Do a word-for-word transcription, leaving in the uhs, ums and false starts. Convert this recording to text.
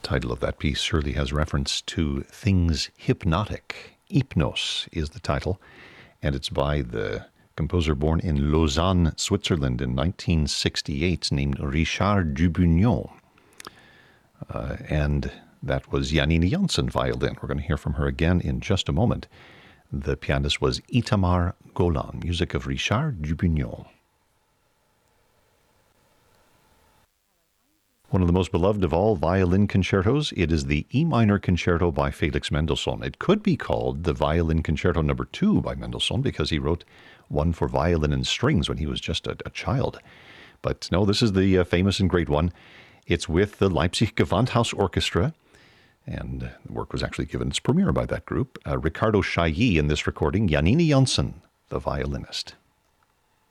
Title of that piece surely has reference to things hypnotic. Hypnos is the title, and it's by the composer born in Lausanne, Switzerland in nineteen sixty-eight, named Richard Dubugnon. Uh, and that was Janine Jansen violin. We're going to hear from her again in just a moment. The pianist was Itamar Golan, music of Richard Dubugnon. One of the most beloved of all violin concertos, it is the E minor concerto by Felix Mendelssohn. It could be called the Violin Concerto Number Two by Mendelssohn because he wrote one for violin and strings when he was just a, a child. But no, this is the uh, famous and great one. It's with the Leipzig Gewandhaus Orchestra, and the work was actually given its premiere by that group. Uh, Ricardo Chailly in this recording, Janine Jansen, the violinist.